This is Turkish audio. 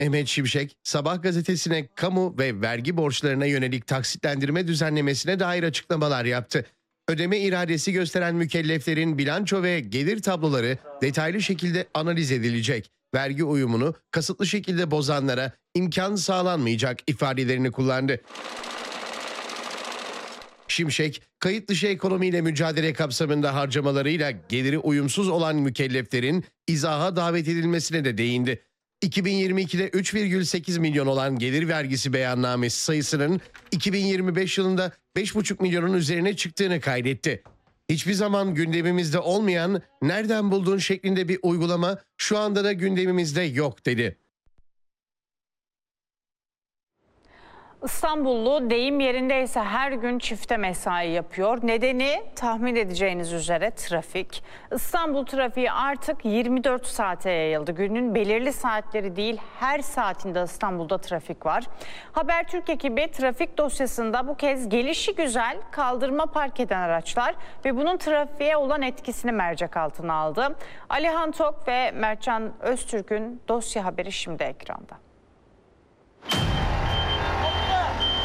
Mehmet Şimşek, Sabah gazetesine kamu ve vergi borçlarına yönelik taksitlendirme düzenlemesine dair açıklamalar yaptı. Ödeme iradesi gösteren mükelleflerin bilanço ve gelir tabloları detaylı şekilde analiz edilecek. Vergi uyumunu kasıtlı şekilde bozanlara imkan sağlanmayacak ifadelerini kullandı. Şimşek, kayıt dışı ekonomiyle mücadele kapsamında harcamalarıyla geliri uyumsuz olan mükelleflerin izaha davet edilmesine de değindi. 2022'de 3,8 milyon olan gelir vergisi beyannamesi sayısının 2025 yılında 5,5 milyonun üzerine çıktığını kaydetti. Hiçbir zaman gündemimizde olmayan "nereden buldun" şeklinde bir uygulama şu anda da gündemimizde yok dedi. İstanbullu deyim yerindeyse her gün çifte mesai yapıyor. Nedeni tahmin edeceğiniz üzere trafik. İstanbul trafiği artık 24 saate yayıldı. Günün belirli saatleri değil, her saatinde İstanbul'da trafik var. Habertürk ekibi trafik dosyasında bu kez gelişigüzel kaldırıma park eden araçlar ve bunun trafiğe olan etkisini mercek altına aldı. Alihan Tok ve Mertcan Öztürk'ün dosya haberi şimdi ekranda.